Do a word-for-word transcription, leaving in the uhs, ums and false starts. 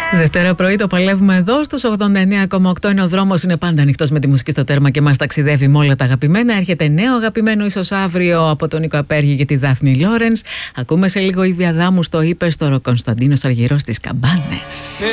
Δευτέρα πρωί το παλεύουμε εδώ στους ογδόντα εννέα κόμμα οκτώ. Είναι ο δρόμος, είναι πάντα ανοιχτός με τη μουσική στο τέρμα και μας ταξιδεύει με όλα τα αγαπημένα. Έρχεται νέο αγαπημένο ίσως αύριο από τον Νίκο Απέργη και τη Δάφνη Λόρενς. Ακούμε σε λίγο η Βιαδάμου στο είπε στο Κωνσταντίνος Αργυρός στις Καμπάνες.